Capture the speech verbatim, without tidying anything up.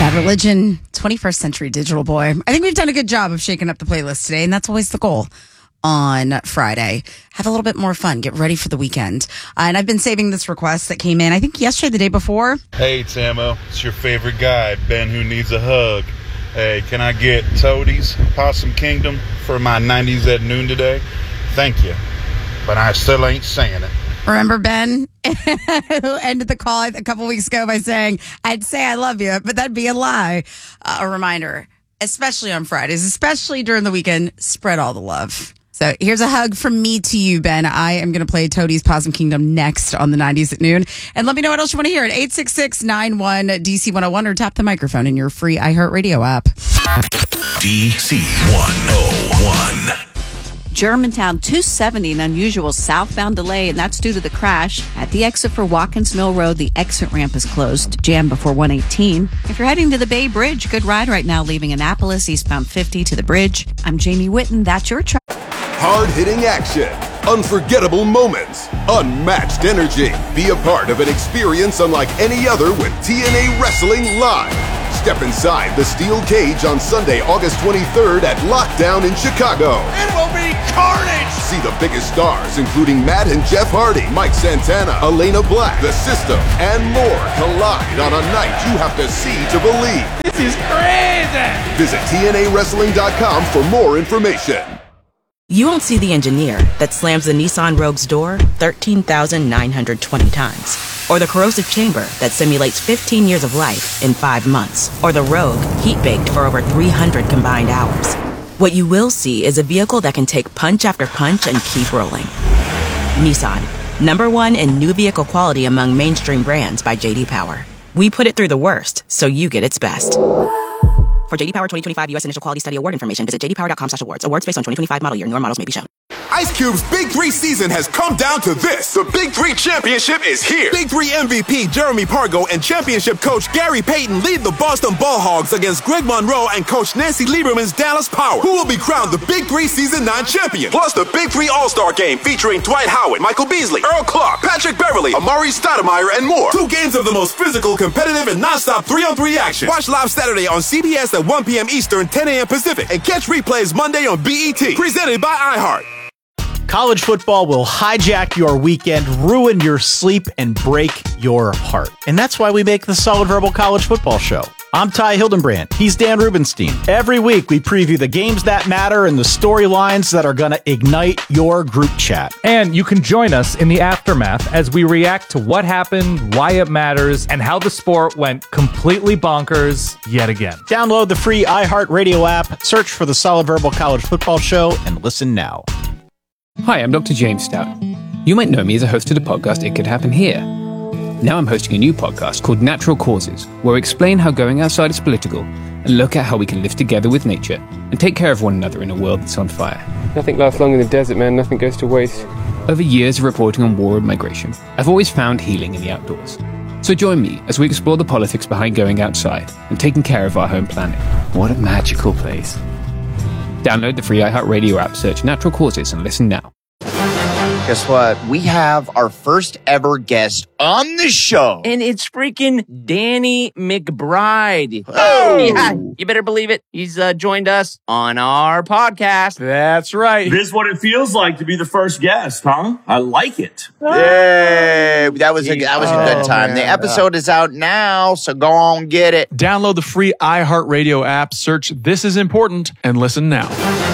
Bad Religion, twenty-first Century Digital Boy. I think we've done a good job of shaking up the playlist today, and that's always the goal on Friday. Have a little bit more fun. Get ready for the weekend. Uh, and I've been saving this request that came in, I think yesterday, the day before. Hey, Tamo. It's your favorite guy, Ben, who needs a hug. Hey, can I get Toadies Possum Kingdom for my nineties at noon today? Thank you. But I still ain't saying it. Remember Ben, who ended the call a couple weeks ago by saying, I'd say I love you, but that'd be a lie. Uh, a reminder, especially on Fridays, especially during the weekend, spread all the love. So here's a hug from me to you, Ben. I am going to play Toadies Possum Kingdom next on the nineties at noon. And let me know what else you want to hear at eight six six, nine one, D C one oh one or tap the microphone in your free iHeartRadio app. D C one oh one. Germantown two seventy, an unusual southbound delay, and that's due to the crash. At the exit for Watkins Mill Road, the exit ramp is closed. Jam before one eighteen. If you're heading to the Bay Bridge, good ride right now, leaving Annapolis, eastbound fifty to the bridge. I'm Jamie Whitten. That's your track. Hard-hitting action, unforgettable moments, unmatched energy. Be a part of an experience unlike any other with T N A Wrestling Live. Step inside the steel cage on Sunday, August twenty-third at Lockdown in Chicago. It will be carnage! See the biggest stars, including Matt and Jeff Hardy, Mike Santana, Elena Black, The System, and more collide on a night you have to see to believe. This is crazy! Visit T N A wrestling dot com for more information. You won't see the engineer that slams the Nissan Rogue's door thirteen thousand nine hundred twenty times. Or the corrosive chamber that simulates fifteen years of life in five months. Or the Rogue heat-baked for over three hundred combined hours. What you will see is a vehicle that can take punch after punch and keep rolling. Nissan, number one in new vehicle quality among mainstream brands by J D Power. We put it through the worst, so you get its best. For J D Power twenty twenty-five U S Initial Quality Study Award information, visit j d power dot com slash awards. Awards based on twenty twenty-five model year. Newer models may be shown. Ice Cube's Big Three season has come down to this. The Big Three Championship is here. Big Three M V P Jeremy Pargo and championship coach Gary Payton lead the Boston Ball Hogs against Greg Monroe and coach Nancy Lieberman's Dallas Power, who will be crowned the Big Three Season nine champion. Plus the Big Three All-Star Game featuring Dwight Howard, Michael Beasley, Earl Clark, Patrick Beverly, Amari Stoudemire, and more. Two games of the most physical, competitive, and non-stop three-on-three action. Watch live Saturday on C B S at one p.m. Eastern, ten a.m. Pacific, and catch replays Monday on B E T. Presented by iHeart. College football will hijack your weekend, ruin your sleep, and break your heart. And that's why we make the Solid Verbal College Football Show. I'm Ty Hildenbrand. He's Dan Rubenstein. Every week, we preview the games that matter and the storylines that are going to ignite your group chat. And you can join us in the aftermath as we react to what happened, why it matters, and how the sport went completely bonkers yet again. Download the free iHeartRadio app, search for the Solid Verbal College Football Show, and listen now. Hi, I'm Doctor James Stout. You might know me as a host of the podcast It Could Happen Here. Now I'm hosting a new podcast called Natural Causes, where I explain how going outside is political and look at how we can live together with nature and take care of one another in a world that's on fire. Nothing lasts long in the desert, man. Nothing goes to waste. Over years of reporting on war and migration, I've always found healing in the outdoors. So join me as we explore the politics behind going outside and taking care of our home planet. What a magical place. Download the free iHeartRadio app, search Natural Causes, and listen now. Guess what? We have our first ever guest on the show. And it's freaking Danny McBride. Oh! Yeah, you better believe it. He's uh, joined us on our podcast. That's right. This is what it feels like to be the first guest, huh? I like it. Yay! That was a, that was a good time. Oh, the episode is out now, so go on, get it. Download the free iHeartRadio app, search This Is Important, and listen now.